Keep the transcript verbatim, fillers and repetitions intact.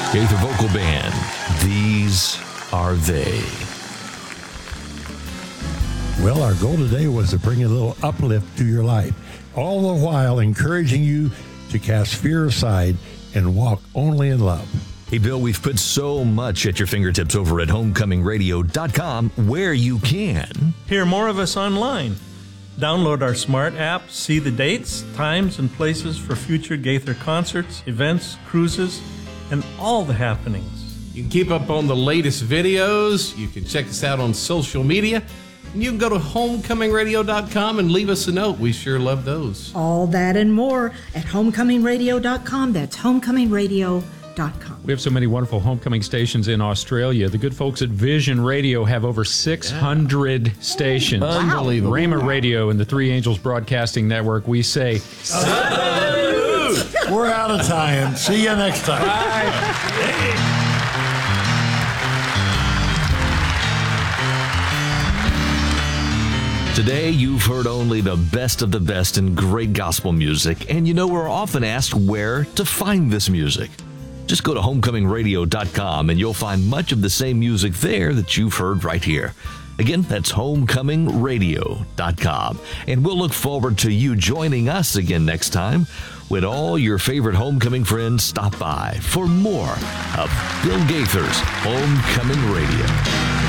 Gaither Vocal Band, These Are They. Well, our goal today was to bring a little uplift to your life, all the while encouraging you to cast fear aside and walk only in love. Hey, Bill, we've put so much at your fingertips over at homecoming radio dot com where you can hear more of us online. Download our smart app, see the dates, times, and places for future Gaither concerts, events, cruises, and all the happenings. You can keep up on the latest videos. You can check us out on social media. And you can go to homecoming radio dot com and leave us a note. We sure love those. All that and more at homecoming radio dot com. That's homecoming radio dot com. We have so many wonderful homecoming stations in Australia. The good folks at Vision Radio have over six hundred yeah. stations. Unbelievable. Rhema Radio and the Three Angels Broadcasting Network. We say, salute! We're out of time. See you next time. Bye. Today, you've heard only the best of the best in great gospel music, and you know we're often asked where to find this music. Just go to homecoming radio dot com and you'll find much of the same music there that you've heard right here. Again, that's homecoming radio dot com. And we'll look forward to you joining us again next time when all your favorite homecoming friends stop by for more of Bill Gaither's Homecoming Radio.